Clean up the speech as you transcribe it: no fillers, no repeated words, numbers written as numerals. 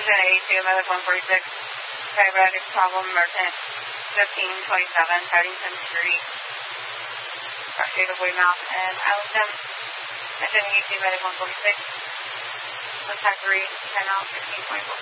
Lieutenant 82, Medic 146, diabetic problem, Merchant 1527, Paddington Street, State of Weymouth, and Islington. Lieutenant 82, Medic 146, contact 3, 10 out, 1524.